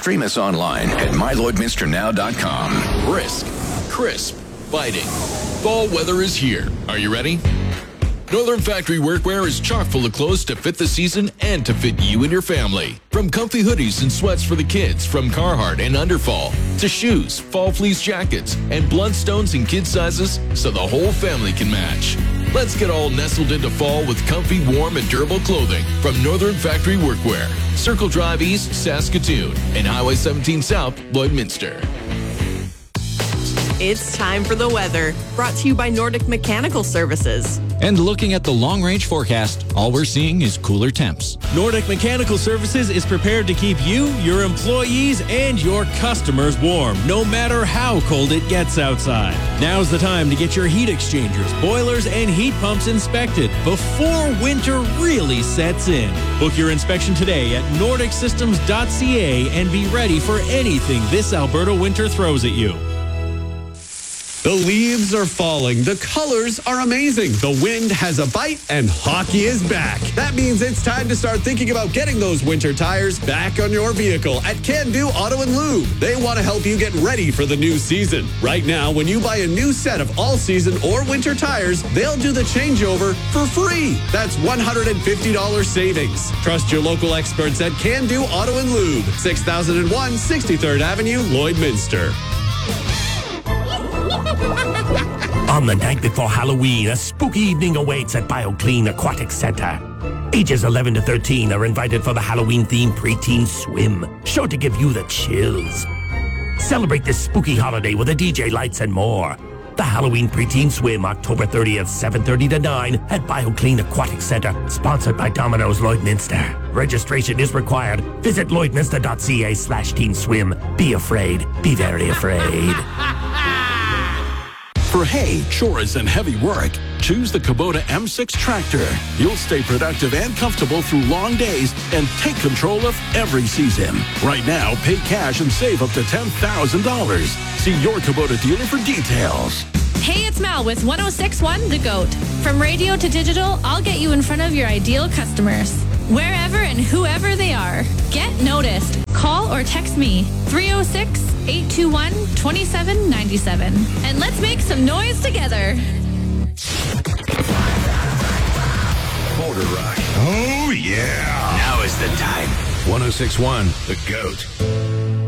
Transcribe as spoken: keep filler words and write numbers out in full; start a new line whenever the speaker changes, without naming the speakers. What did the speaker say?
Stream us online at my lloydminster now dot com.
Brisk, crisp, biting. Fall weather is here. Are you ready? Northern Factory Workwear is chock full of clothes to fit the season and to fit you and your family. From comfy hoodies and sweats for the kids from Carhartt and Underfall, to shoes, fall fleece jackets, and Bloodstones in kid sizes so the whole family can match. Let's get all nestled into fall with comfy, warm, and durable clothing from Northern Factory Workwear. Circle Drive East, Saskatoon, and Highway seventeen South, Lloydminster.
It's time for the weather, brought to you by Nordic Mechanical Services.
And looking at the long-range forecast, all we're seeing is cooler temps.
Nordic Mechanical Services is prepared to keep you, your employees, and your customers warm, no matter how cold it gets outside. Now's the time to get your heat exchangers, boilers, and heat pumps inspected before winter really sets in. Book your inspection today at nordic systems dot c a and be ready for anything this Alberta winter throws at you.
The leaves are falling. The colors are amazing. The wind has a bite and hockey is back. That means it's time to start thinking about getting those winter tires back on your vehicle at Can Do Auto and Lube. They want to help you get ready for the new season. Right now, when you buy a new set of all-season or winter tires, they'll do the changeover for free. That's one hundred fifty dollars savings. Trust your local experts at Can Do Auto and Lube, six thousand one sixty-third Avenue, Lloydminster.
On the night before Halloween, a spooky evening awaits at BioClean Aquatic Center. Ages eleven to thirteen are invited for the Halloween-themed preteen swim, sure to give you the chills. Celebrate this spooky holiday with a D J, lights, and more. The Halloween preteen swim, October thirtieth, seven thirty to nine at BioClean Aquatic Center, sponsored by Domino's Lloydminster. Registration is required. Visit lloydminster dot c a slash teen swim. Be afraid. Be very afraid.
For hay, chores, and heavy work, choose the Kubota M six tractor. You'll stay productive and comfortable through long days and take control of every season. Right now, pay cash and save up to ten thousand dollars. See your Kubota dealer for details.
Hey, it's Mel with one oh six point one The Goat. From radio to digital, I'll get you in front of your ideal customers, wherever and whoever they are. Get noticed. Call or text me, three oh six, eight two one, two seven nine seven. And let's make some noise together.
Motor Rock.
Oh, yeah.
Now is the time. one oh six point one The Goat.